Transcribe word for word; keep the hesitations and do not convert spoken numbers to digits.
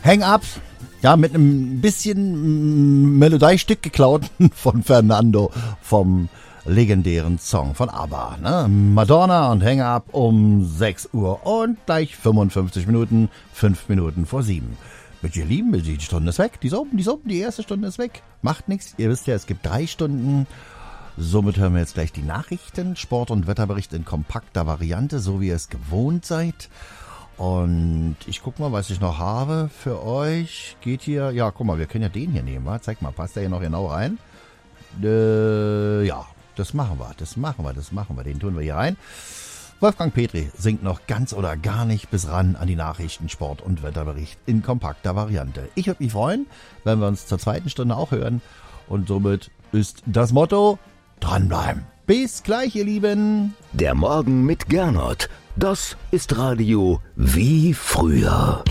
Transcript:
Hang Up, ja, mit einem bisschen Melodiestück geklaut von Fernando vom legendären Song von ABBA, ne? Madonna und Hang Up um sechs Uhr und gleich fünfundfünfzig Minuten, fünf Minuten vor sieben. Mit ihr Lieben, die Stunde ist weg, die ist oben, die ist oben, die erste Stunde ist weg. Macht nichts, ihr wisst ja, es gibt drei Stunden. Somit hören wir jetzt gleich die Nachrichten, Sport- und Wetterbericht in kompakter Variante, so wie ihr es gewohnt seid. Und ich guck mal, was ich noch habe für euch. Geht hier, ja, guck mal, wir können ja den hier nehmen, wa? Zeig mal, passt der hier noch genau rein? Äh, ja, das machen wir, das machen wir, das machen wir, den tun wir hier rein. Wolfgang Petri singt noch ganz oder gar nicht bis ran an die Nachrichten, Sport- und Wetterbericht in kompakter Variante. Ich würde mich freuen, wenn wir uns zur zweiten Stunde auch hören. Und somit ist das Motto, dranbleiben. Bis gleich, ihr Lieben. Der Morgen mit Gernot. Das ist Radio wie früher.